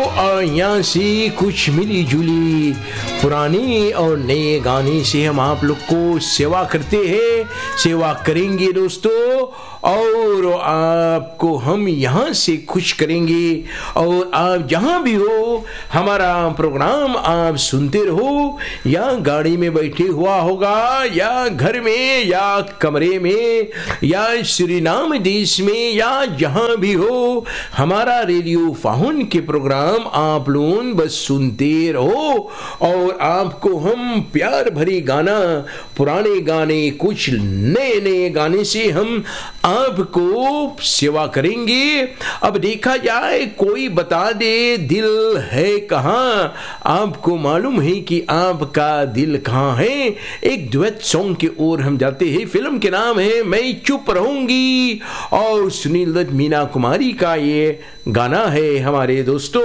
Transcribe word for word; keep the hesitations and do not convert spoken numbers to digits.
और यहाँ से कुछ मिली जुली पुरानी और नए गाने से हम आप लोग को सेवा करते हैं, सेवा करेंगे दोस्तों, और आपको हम यहाँ से खुश करेंगे। और आप जहाँ भी हो हमारा प्रोग्राम आप सुनते रहो, या गाड़ी में बैठे हुआ होगा, या घर में, या कमरे में, या सूरीनाम देश में, या जहाँ भी हो हमारा रेडियो फाउन के प्रोग्राम आप लोग बस सुनते रहो। और आपको हम प्यार भरी गाना, पुराने गाने, कुछ नए नए गाने से हम आपको सेवा करेंगे। अब देखा जाए, कोई बता दे दिल है कहाँ, आपको मालूम है कि आपका दिल कहाँ है। एक डुएट सॉन्ग की ओर हम जाते हैं। फिल्म के नाम है मैं चुप रहूंगी, और सुनील दत्त, मीना कुमारी का ये गाना है हमारे दोस्तों।